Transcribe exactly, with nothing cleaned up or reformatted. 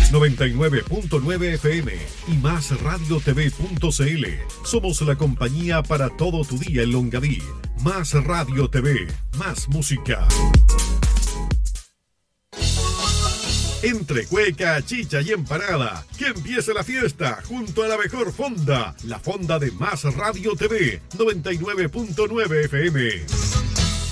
noventa y nueve punto nueve F M y más radio t v punto c l. Somos la compañía para todo tu día en Longaví. Más Radio T V, más música. Entre cueca, chicha y empanada, que empiece la fiesta junto a la mejor fonda, la fonda de Más Radio T V, noventa y nueve punto nueve F M.